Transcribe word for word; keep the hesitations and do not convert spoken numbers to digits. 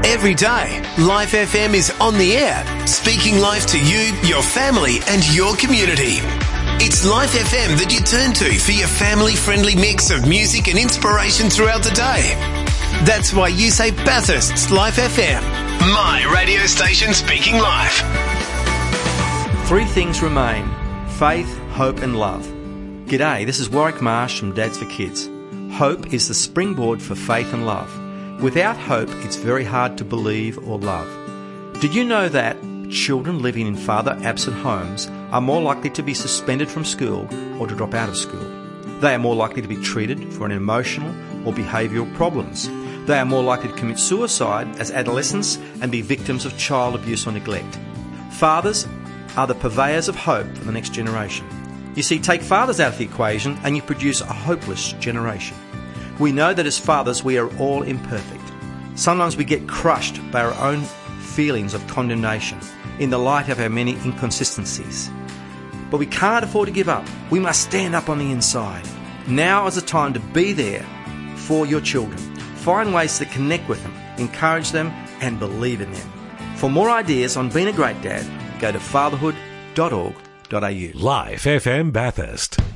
Every day, Life F M is on the air, speaking life to you, your family and your community. It's Life F M that you turn to for your family-friendly mix of music and inspiration throughout the day. That's why you say Bathurst's Life F M, my radio station speaking life. Three things remain: faith, hope and love. G'day, this is Warwick Marsh from Dads for Kids. Hope is the springboard for faith and love. Without hope, it's very hard to believe or love. Did you know that children living in father-absent homes are more likely to be suspended from school or to drop out of school? They are more likely to be treated for an emotional or behavioural problems. They are more likely to commit suicide as adolescents and be victims of child abuse or neglect. Fathers are the purveyors of hope for the next generation. You see, take fathers out of the equation and you produce a hopeless generation. We know that as fathers we are all imperfect. Sometimes we get crushed by our own feelings of condemnation in the light of our many inconsistencies. But we can't afford to give up. We must stand up on the inside. Now is the time to be there for your children. Find ways to connect with them, encourage them and believe in them. For more ideas on being a great dad, go to fatherhood dot org dot a u. Life F M Bathurst.